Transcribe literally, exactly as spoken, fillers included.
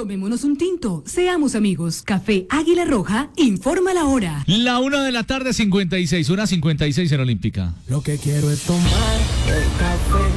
Tomémonos un tinto, seamos amigos. Café Águila Roja, informa la hora. La una de la tarde, cincuenta y seis, una cincuenta y seis en Olímpica. Lo que quiero es tomar el café.